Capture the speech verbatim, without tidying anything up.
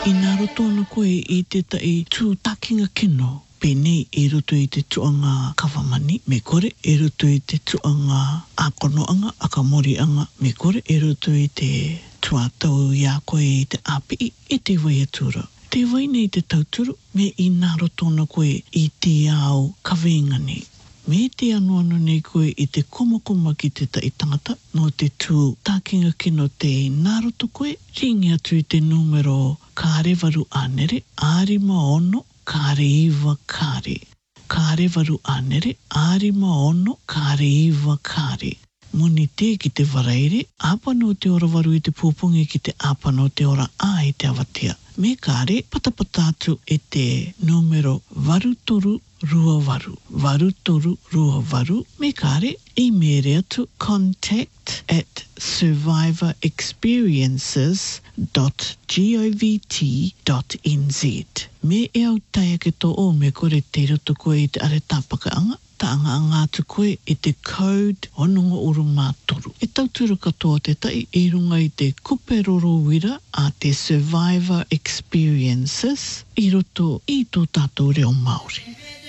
I nā roto ana koe i te tai tū takinga kino. Pēnei e roto i te tuanga kawamani, me kore e roto i te tuanga akonoanga, akamorianga, me kore e roto i te tuatau ia koe i te api e te wai atura. Te wai nei te tauturu, me i nā roto ana koe i te ao kawengani. Me te anu anu nei koe i te komakoma ki te tai tangata no te tū takinga kino te nā roto koe, ringi atu i te numero kāre waru anere, ārima ono, kāre iwa kāre. Kāre waru anere, ārima ono, kāre iwa kāre. Muni te ki te waraere, āpano te ora waru i te pūpungi ki te āpano te ora ā i te awatea. Me kāre, patapata atu e te numero warutoru rua waru. Warutoru rua waru. Me kāre, i mere atu contact at survivor experiences dot govt dot n z. Me e au taia ke tō o me kore te roto koe i te are tāpakaanga. Taanga anga atu koe i te code hononga uru mātoru. E tauturu katoa te tai i runga i te kuperoro wira a te survivor experiences i roto i tō tātou reo Māori.